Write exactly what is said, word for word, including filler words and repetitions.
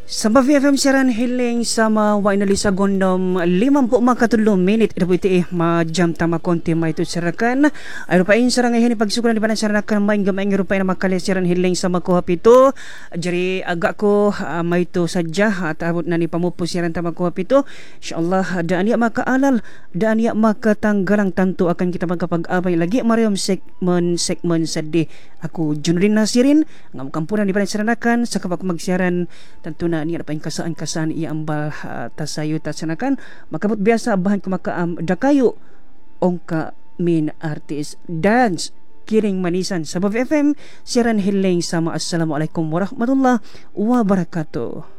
Sa Bavi F M siaran hiling sama wa inalisa gondom limampu makatulong minit ito iti majam tama konti ma ito sarakan ay rupain sarang ngayon ipagsukulan di panan saranakan maing gamaing rupain na makali siaran hiling sama ko hapito jari agak ko uh, ma ito sadya at abot na ni pamupo siaran tama ko hapito insyaallah daan niya makaalal daan niya makatanggalang tanto akan kita magkapag-abay lagi mariam segmen segmen sadi ako Junrin Nasirin ng kampunan di panan saranakan sa kapag magsiaran tanto na niya pa kasaan-kasaan iya ambal uh, tasayo tasanakan makabot biasa bahan kumakaam dakayo ongka min artist dance kiring manisan sa Bavi F M siaran hiling sama. Assalamualaikum warahmatullahi wabarakatuh.